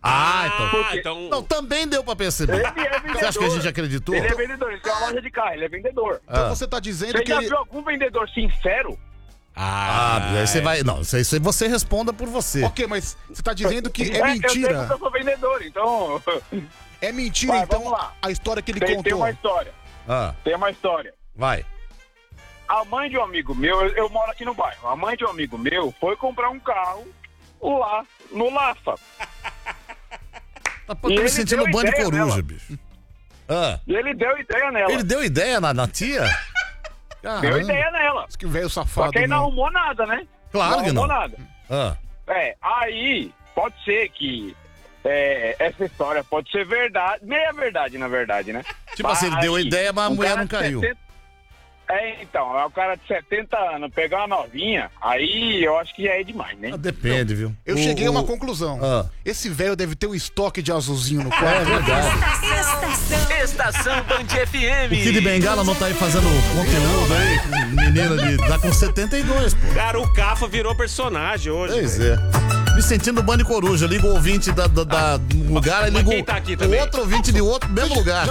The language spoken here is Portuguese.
então... Não, também deu pra perceber. Ele é vendedor. Você acha que a gente acreditou? Ele é vendedor, ele tem uma loja de carro, ele é vendedor. Então você tá dizendo Você que já ele... viu algum vendedor sincero? Aí você vai... Não, isso aí você responda por você. Ok, mas você tá dizendo que é Eu sei mentira. que eu sou vendedor, então... É mentira, Vai, então, vamos lá. a história que ele Tem contou. uma história. Tem uma história. Vai. A mãe de um amigo meu, eu moro aqui no bairro, a mãe de um amigo meu foi comprar um carro lá no Lafa. Tá me sentindo deu banho de ideia coruja, nela. bicho. E ele deu ideia nela. Ele deu ideia na tia? Deu ideia nela. Diz que o velho Só safado. que aí não né? arrumou nada, né? Claro que não. arrumou nada. Aí pode ser que essa história pode ser verdade, meia verdade, na verdade, né? Tipo assim, ele deu a ideia, mas a mulher não caiu. Então, o cara de 70 anos pegar uma novinha, aí eu acho que já é demais, né? Depende, viu? Eu cheguei a uma conclusão. Esse velho deve ter um estoque de azulzinho no quarto. É verdade. Estação Band FM. O Kid Bengala não tá aí fazendo conteúdo aí com menina tá com 72, pô. Cara, o Cafa virou personagem hoje. Pois é. Me sentindo banho de coruja. Liga o ouvinte do lugar, aí liga quem tá aqui o também? outro ouvinte de outro, mesmo lugar.